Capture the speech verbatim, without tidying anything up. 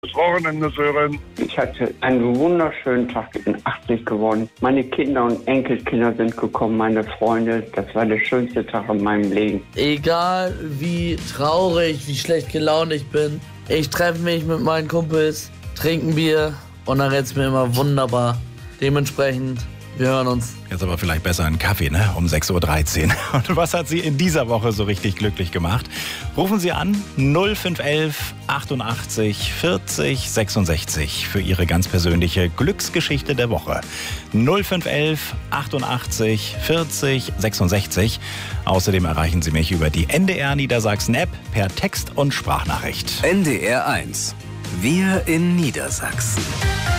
Das Wochenende, Sören. Ich hatte einen wunderschönen Tag in achtzig geworden. Meine Kinder und Enkelkinder sind gekommen, meine Freunde. Das war der schönste Tag in meinem Leben. Egal wie traurig, wie schlecht gelaunt ich bin, ich treffe mich mit meinen Kumpels, trinke ein Bier und dann geht's mir immer wunderbar. Dementsprechend, wir hören uns. Jetzt aber vielleicht besser einen Kaffee, ne? Um sechs Uhr dreizehn. Und was hat Sie in dieser Woche so richtig glücklich gemacht? Rufen Sie an null fünf elf achtundachtzig vierzig sechsundsechzig für Ihre ganz persönliche Glücksgeschichte der Woche. null fünf elf achtundachtzig vierzig sechsundsechzig. Außerdem erreichen Sie mich über die N D R Niedersachsen-App per Text- und Sprachnachricht. N D R eins. Wir in Niedersachsen.